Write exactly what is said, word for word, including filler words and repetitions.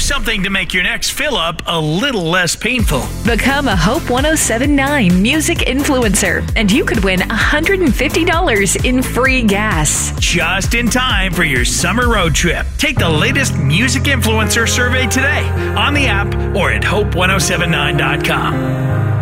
something to make your next fill-up a little less painful. Become a Hope one oh seven point nine music influencer, and you could win one hundred fifty dollars in free gas. Just in time for your summer road trip. Take the latest music influencer survey today on the app or at hope one oh seven nine dot com.